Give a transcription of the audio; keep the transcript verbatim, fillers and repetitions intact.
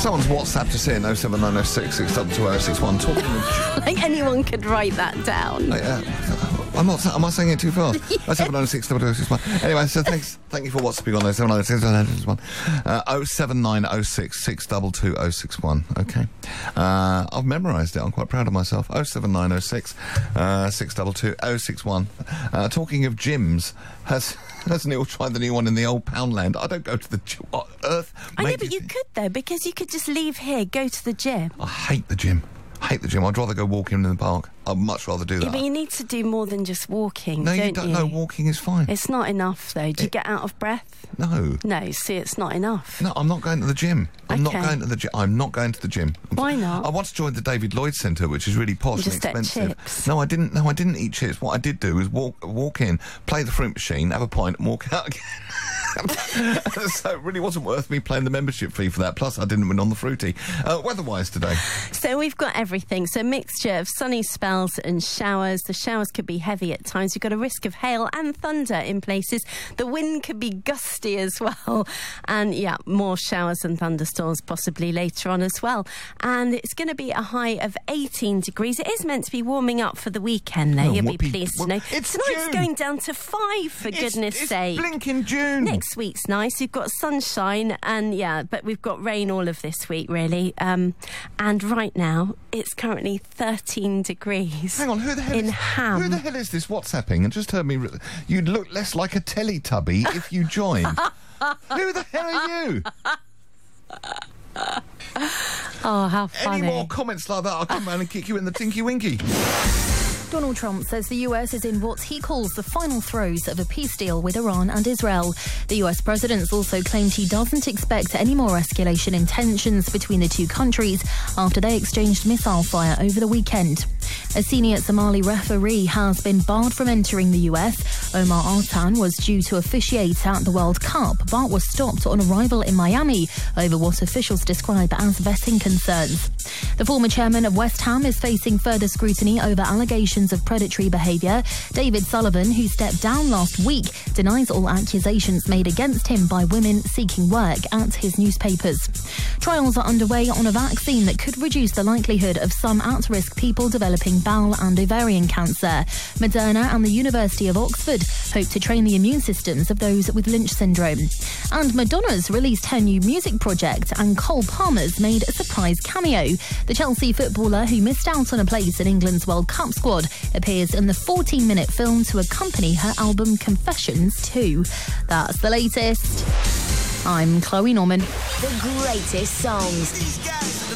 Someone's WhatsApped us in oh seven nine oh six six two two oh six one talking of... Like anyone could write that down. Oh, yeah. I'm not. Am I saying it too fast? oh seven nine oh six two two oh six one. Anyway, so thanks. Thank you for WhatsApping on oh seven nine oh six two two oh six one. Uh, oh seven nine oh six six two two oh six one. Okay. Uh, I've memorised it. I'm quite proud of myself. oh seven nine oh six six two two oh six one. Uh, talking of gyms, has has Neil tried the new one in the old Poundland? I don't go to the gym. What earth? I know, but you could though, because you could just leave here, go to the gym. I hate the gym. I hate the gym. I'd rather go walking in the park. I'd much rather do that. Yeah, but you need to do more than just walking, no, don't you don't. you? No, walking is fine. It's not enough, though. Do you It- get out of breath? No. No, see, it's not enough. No, I'm not going to the gym. I'm Okay. not going to the gym. I'm not going to the gym. Why not? I once joined the David Lloyd Centre, which is really posh You just and ate expensive. chips? No, I didn't. No, I didn't eat chips. What I did do was walk, walk in, play the fruit machine, have a pint, and walk out again. So it really wasn't worth me paying the membership fee for that. Plus, I didn't win on the fruity. Uh, weather-wise today, So we've got everything. So mixture of sunny spells and showers. The showers could be heavy at times. You've got a risk of hail and thunder in places. The wind could be gusty as well. And yeah, more showers and thunderstorms possibly later on as well. And it's going to be a high of eighteen degrees. It is meant to be warming up for the weekend, though. Oh, You'll what be pe- pleased well, to know. it's Tonight's June. going down to five, for It's- goodness it's sake. blinking June. Next week's nice. You've got sunshine and, yeah, but we've got rain all of this week, really. Um, and right now, it's currently thirteen degrees. Hang on, who the hell in is Ham. who the hell is this WhatsApping? And just heard me. Re- you'd look less like a Teletubby if you joined. Who the hell are you? Oh, how funny. Any more comments like that, I'll come round and kick you in the Tinky Winky. Donald Trump says the U S is in what he calls the final throes of a peace deal with Iran and Israel. The U S president's also claimed he doesn't expect any more escalation in tensions between the two countries after they exchanged missile fire over the weekend. A senior Somali referee has been barred from entering the U S. Omar Artan was due to officiate at the World Cup, but was stopped on arrival in Miami over what officials describe as vetting concerns. The former chairman of West Ham is facing further scrutiny over allegations of predatory behaviour. David Sullivan, who stepped down last week, denies all accusations made against him by women seeking work at his newspapers. Trials are underway on a vaccine that could reduce the likelihood of some at-risk people developing bowel and ovarian cancer. Moderna and the University of Oxford hope to train the immune systems of those with Lynch syndrome. And Madonna's released her new music project, and Cole Palmer's made a surprise cameo. The Chelsea footballer, who missed out on a place in England's World Cup squad, appears in the fourteen-minute film to accompany her album Confessions two. That's the latest. I'm Chloe Norman. The greatest songs. These guys are the